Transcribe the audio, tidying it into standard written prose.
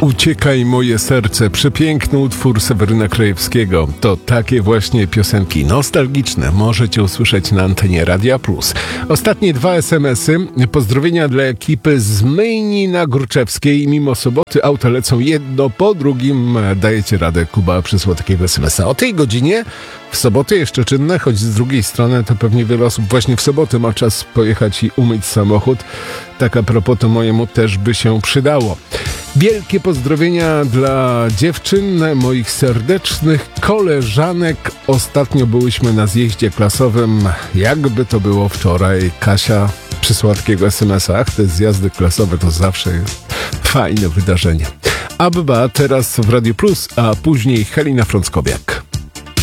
Uciekaj moje serce, przepiękny utwór Seweryna Krajewskiego. To takie właśnie piosenki nostalgiczne możecie usłyszeć na antenie Radia Plus. Ostatnie 2 SMS-y. Pozdrowienia dla ekipy z Myjni na Gruczewskiej. Mimo soboty auta lecą jedno po drugim. Dajecie radę, Kuba przysłał takiego SMS-a. O tej godzinie w sobotę jeszcze czynne, choć z drugiej strony to pewnie wiele osób właśnie w sobotę ma czas pojechać i umyć samochód. Tak a propos, to mojemu też by się przydało. Wielkie pozdrowienia dla dziewczyn, moich serdecznych koleżanek. Ostatnio byłyśmy na zjeździe klasowym. Jakby to było wczoraj. Kasia przysłała takiego SMS-a. Ach, te zjazdy klasowe to zawsze jest fajne wydarzenie. Abba teraz w Radiu Plus, a później Halina Frąckowiak.